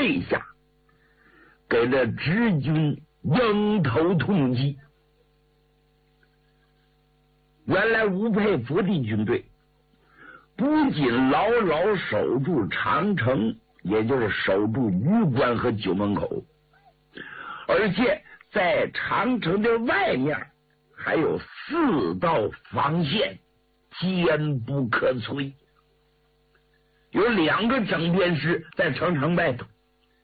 这下给这直军迎头痛击。原来吴佩孚的军队不仅牢牢守住长城，也就是守住榆关和九门口，而且在长城的外面还有4道防线，坚不可摧。有2个整编师在城外头，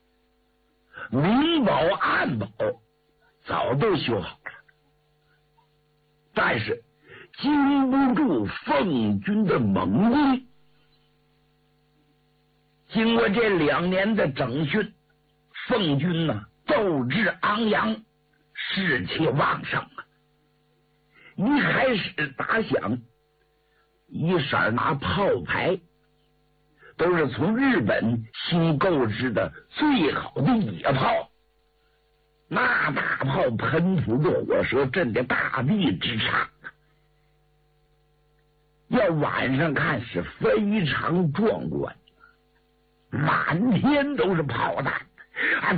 明保暗保早都修好了，但是经不住奉军的猛攻。经过这2年的整训，奉军呢斗志昂扬，士气旺盛啊！一开始打响，一色拿炮牌都是从日本新购置的最好的野炮，那大炮喷出的火舌震得大地之颤，要晚上看是非常壮观，满天都是炮弹啊！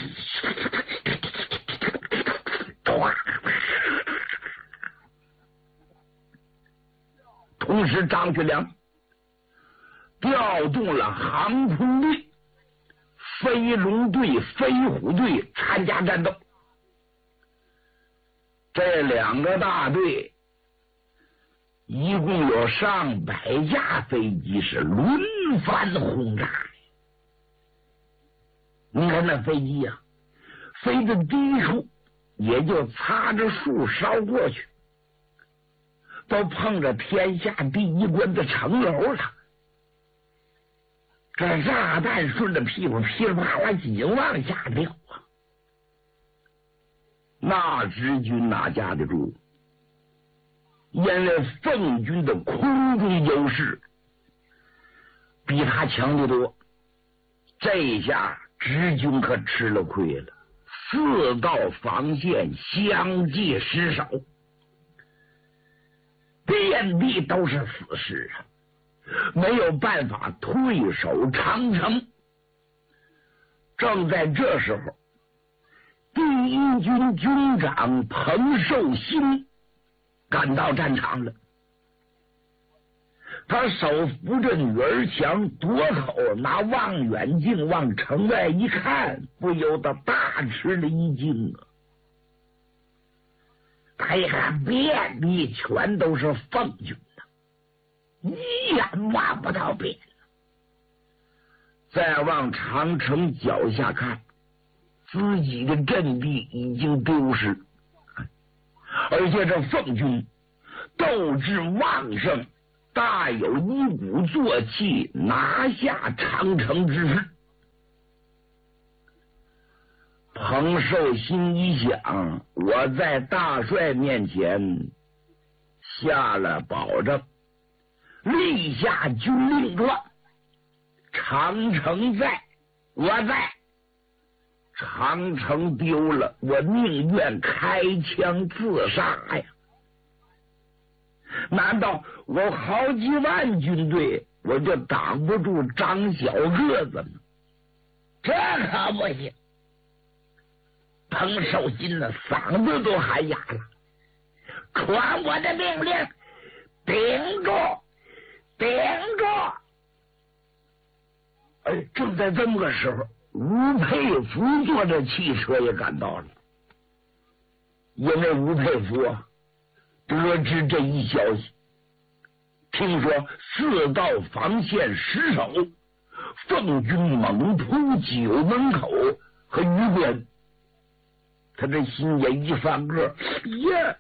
同时张学良调动了航空队、飞龙队、飞虎队参加战斗。这2个大队一共有上百架飞机是轮番轰炸。你看那飞机啊，飞到低处也就擦着树梢过去，都碰着天下第1关的城楼了。这炸弹顺着屁股噼里啪啦紧往下掉啊！那支军哪架得住？因为奉军的空中优势比他强得多，这下直军可吃了亏了，4道防线相继失守，遍地都是死士啊！没有办法退守长城。正在这时候，第1军军长彭寿新赶到战场了。他手扶着女儿墙，夺口拿望远镜往城外一看，不由得大吃了一惊啊！他一看遍地全都是奉军的，一眼望不到边。再往长城脚下看，自己的阵地已经丢失，而且这奉军斗志旺盛，大有一鼓作气拿下长城之势。彭寿新一想，我在大帅面前下了保证，立下军令状，长城在，我在；长城丢了，我宁愿开枪自杀呀！难道我好几万军队我就挡不住张小个子吗？这可不行！彭寿新的嗓子都喊哑了，传我的命令，顶住，顶住！哎，正在这么个时候，吴佩孚坐着汽车也赶到了，因为吴佩孚啊得知这一消息，听说4道防线失守，奉军猛扑九门口和榆关，他这心也一翻个呀，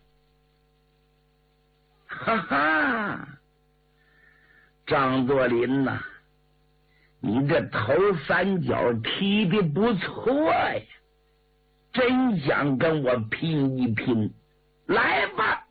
哈哈，张作霖呐，你这头3脚踢的不错呀，真想跟我拼一拼，来吧！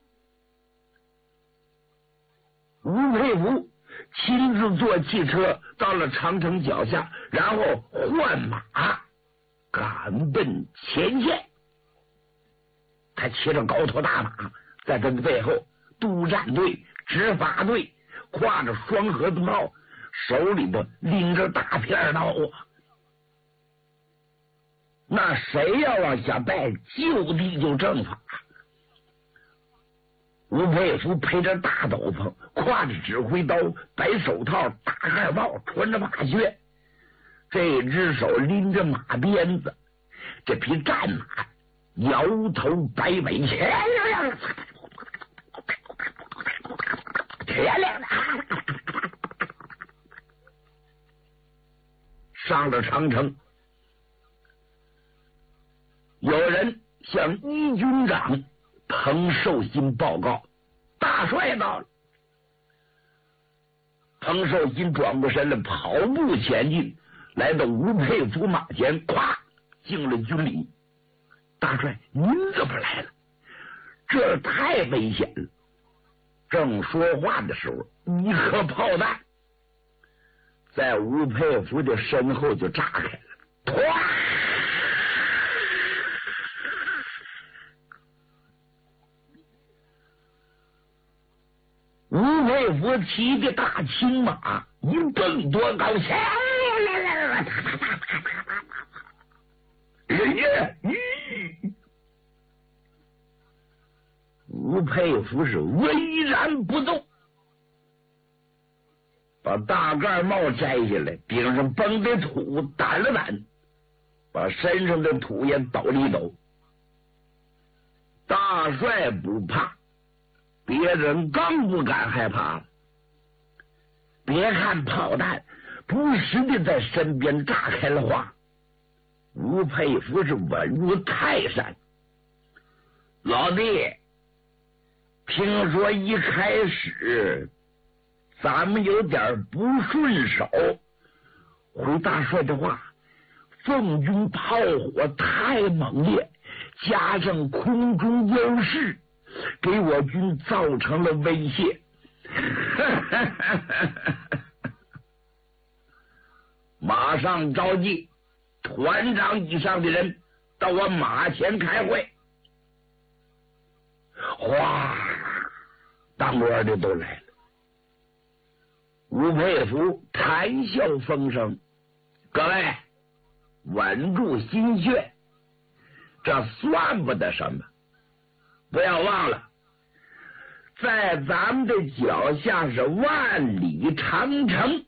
吴佩孚亲自坐汽车到了长城脚下，然后换马赶奔前线。他骑着高头大马，在他的背后，督战队、执法队挎着双盒子炮，手里头拎着大片刀啊！ 那谁要往下拜，就地就正法。吴佩孚披着大斗篷，挎着指挥刀，白手套，大盖帽，穿着马靴，这只手拎着马鞭子，这匹战马摇头摆尾，前亮了，上了长城。有人向一军长彭寿新报告，大帅到了。彭寿新转过身来，跑步前进，来到吴佩孚马前，咵敬了军礼。大帅，您怎么来了？这太危险了！正说话的时候，一颗炮弹在吴佩孚的身后就炸开了，唰！吴佩孚骑的大青马一蹦多高，吴佩孚是巍然不动，把大盖帽摘下来，顶上崩的土掸了掸，把身上的土也抖了一抖。大帅不怕，别人更不敢害怕。别看炮弹不时的在身边炸开了花，吴佩孚是稳如泰山。老弟，听说一开始咱们有点不顺手，回大帅的话，奉军炮火太猛烈，加上空中优势，给我军造成了威胁。马上召集团长以上的人到我马前开会。哗，当官的都来了。吴佩孚谈笑风生，各位稳住心血，这算不得什么。不要忘了，在咱们的脚下是万里长城，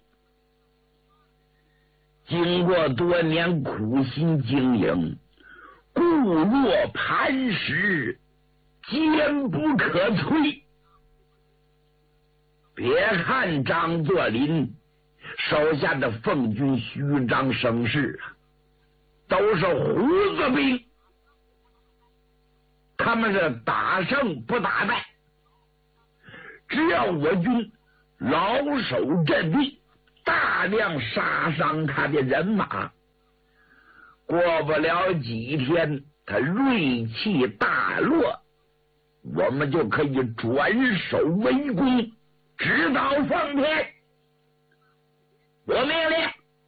经过多年苦心经营，固若磐石，坚不可摧。别看张作霖手下的奉军虚张声势啊，都是胡子兵，他们是打胜不打败。只要我军老守阵地，大量杀伤他的人马，过不了几天，他锐气大落，我们就可以转守为攻，直捣奉天。我命令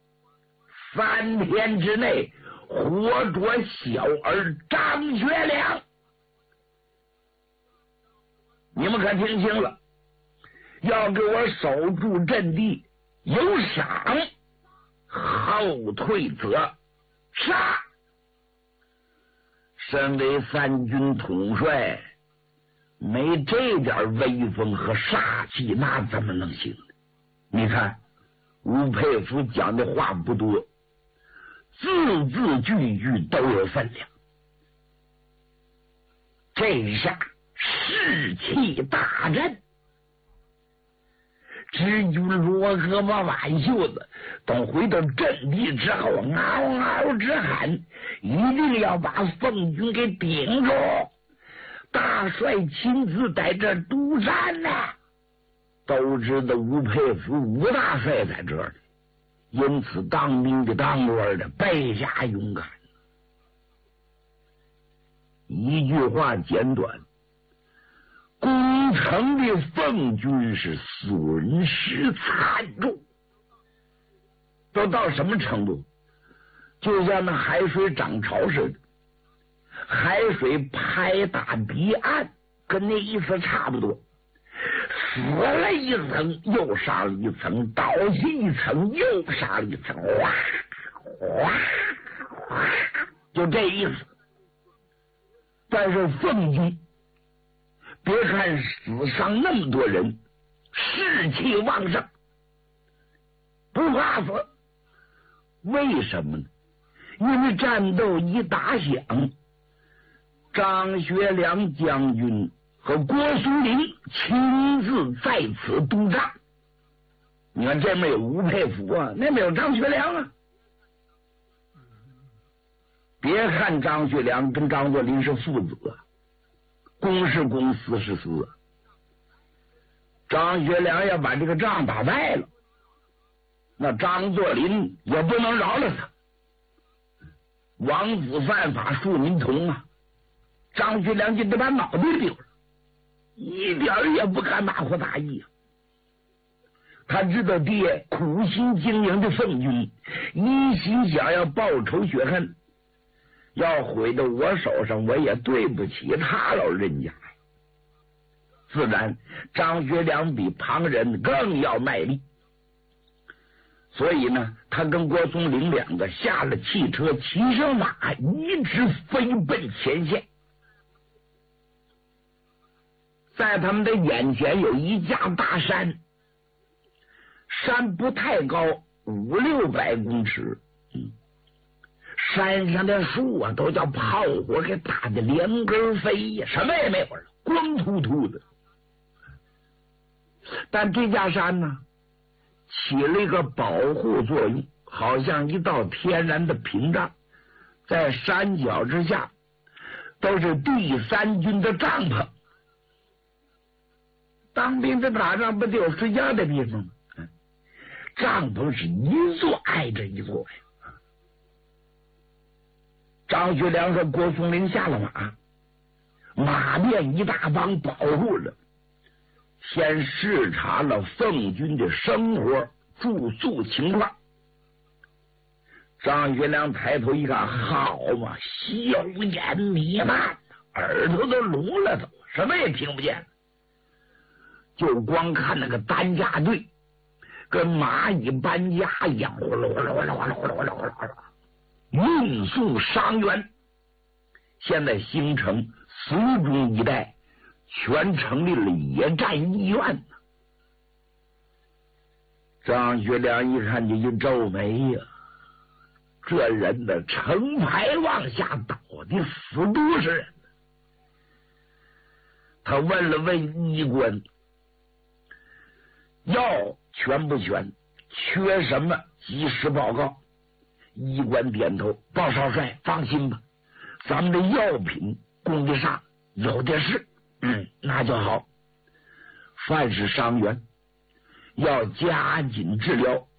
3天之内活捉小儿张学良。你们可听清了，要给我守住阵地，有赏，后退则杀。身为3军统帅，没这点威风和煞气，那怎么能行？你看吴佩孚讲的话不多，字字句句都有分量。这一下士气大振，知军罗胳膊挽袖子，等回到阵地之后，嗷嗷直喊，一定要把奉军给顶住。大帅亲自在这督战呢。都知道吴佩孚吴大帅在这里，因此当兵的当官的倍加勇敢。一句话简短，攻城的奉军是损失惨重，都到什么程度？就像那海水涨潮似的，海水拍打堤岸，跟那意思差不多。死了一层，又上了一层，倒下一层，又上了一层，哗哗哗， 就这意思。但是奉军别看死伤那么多人，士气旺盛，不怕死。为什么呢？因为战斗一打响，张学良将军和郭松龄亲自在此督战。你看这没有吴佩孚啊，那没有张学良啊。别看张学良跟张作霖是父子，公是公，私是私。张学良要把这个仗打败了，那张作霖也不能饶了他。王子犯法，庶民同啊！张学良就得把脑袋丢了，一点也不敢马虎大意啊！他知道爹苦心经营的奉军，一心想要报仇雪恨，要毁到我手上，我也对不起他老人家。自然，张学良比旁人更要卖力。所以呢，他跟郭松龄两个下了汽车，骑上马，一直飞奔前线。在他们的眼前有一架大山，山不太高，500-600公尺。山上的树啊，都叫炮火给打得连根飞呀，什么也没有了，光秃秃的。但这架山呢，起了一个保护作用，好像一道天然的屏障。在山脚之下都是第三军的帐篷。当兵的打仗不得有睡觉的地方吗？帐篷是一座挨着一座呀。张学良和郭松龄下了马，马面一大帮保护着，先视察了奉军的生活住宿情况。张学良抬头一看，好嘛，硝烟弥漫，耳朵都聋了，都什么也听不见，就光看那个担架队跟蚂蚁搬家一样，呼噜呼噜呼噜呼噜呼噜呼噜呼噜呼噜运送伤员。现在兴城、苏中一带全成立了野战医院。张学良一看就一皱眉呀，这人呢，成排往下倒的死多少人。他问了问医官，药全不全，缺什么及时报告。医官点头，鲍少帅放心吧，咱们的药品供得上，有的是。那就好。凡是伤员要加紧治疗，